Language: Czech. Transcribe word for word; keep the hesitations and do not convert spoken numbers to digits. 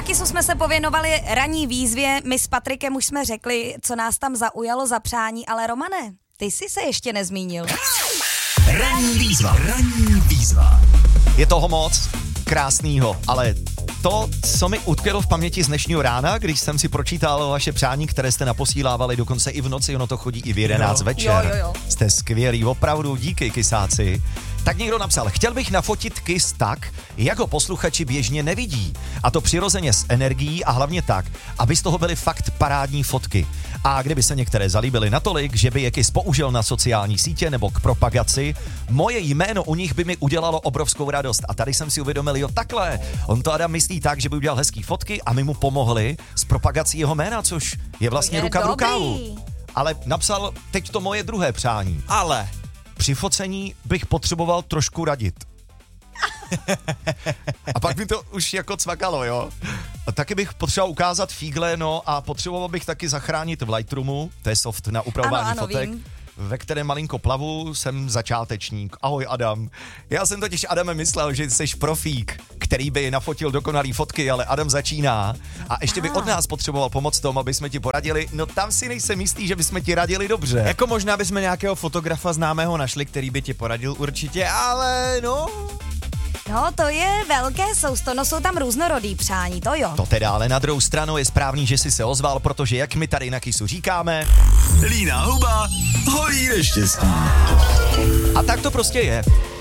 Kisu jsme se pověnovali ranní výzvě, my s Patrikem už jsme řekli, co nás tam zaujalo za přání, ale Romane, ty jsi se ještě nezmínil. Ranní výzva, ranní výzva. Je toho moc krásnýho, ale to, co mi utkvělo v paměti z dnešního rána, když jsem si pročítal vaše přání, které jste naposílávali dokonce i v noci, ono to chodí i v jedenáct jo. večer. Jo, jo, jo. Jste skvělí, opravdu, díky, kysáci. Tak někdo napsal, chtěl bych nafotit Kiss tak, jak ho posluchači běžně nevidí. A to přirozeně s energií a hlavně tak, aby z toho byly fakt parádní fotky. A kdyby se některé zalíbily natolik, že by je Kiss použil na sociální sítě nebo k propagaci, moje jméno u nich by mi udělalo obrovskou radost. A tady jsem si uvědomil, jo takhle, on to Adam myslí tak, že by udělal hezký fotky a my mu pomohli s propagací jeho jména, což je vlastně je ruka v dobrý. rukávu. Ale napsal teď to moje druhé přání. Ale Při focení bych potřeboval trošku radit. A pak mi to už jako cvakalo, jo. A taky bych potřeboval ukázat fígle, no a potřeboval bych taky zachránit v Lightroomu, to je soft na upravování ano, ano, fotek, vím. ve kterém malinko plavu, jsem začátečník. Ahoj Adam. Já jsem totiž Adame myslel, že jsi profík, který by nafotil dokonalý fotky, ale Adam začíná a ještě by od nás potřeboval pomoc tomu, aby jsme ti poradili. No tam si nejsem jistý, že bychom ti radili dobře. jako možná bychom nějakého fotografa známého našli, který by ti poradil určitě, ale no... No, to je velké sousto, no jsou tam různorodý přání, to jo. To teda, ale na druhou stranu je správný, že jsi se ozval, protože jak my tady na Kisu říkáme, Líná huba hojí neštěstí. a tak to prostě je.